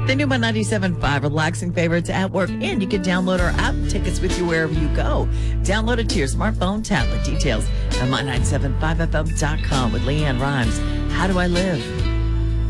The new one 97.5, relaxing favorites at work, and you can download our app, take us with you wherever you go. Download it to your smartphone, tablet. Details at my975fm.com with Leanne Rhymes. How do I live?